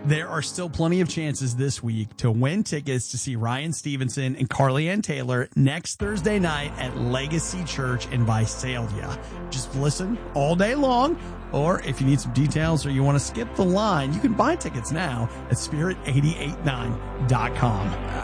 There are still plenty of chances this week to win tickets to see Ryan Stevenson and Carly Ann Taylor next Thursday night at Legacy Church in Visalia. Just listen all day long, or if you need some details or you want to skip the line, you can buy tickets now at spirit889.com.